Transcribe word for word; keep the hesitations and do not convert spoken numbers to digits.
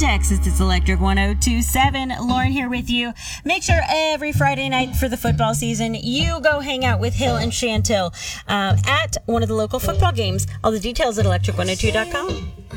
Texas. It's Electric one oh two point seven. Lauren here with you. Make sure every Friday night for the football season, you go hang out with Hill and Chantel uh, at one of the local football games. All the details at electric one oh two dot com.